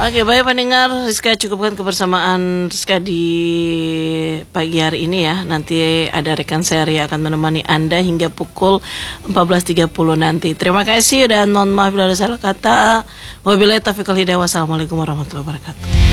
Oke, baik pendengar, Rizka cukupkan kebersamaan Rizka di pagi hari ini ya. Nanti ada rekan saya yang akan menemani Anda hingga pukul 14.30 nanti. Terima kasih dan mohon maaf bila ada salah kata. Wabillahi taufiq wal hidayah. Wassalamualaikum warahmatullahi wabarakatuh.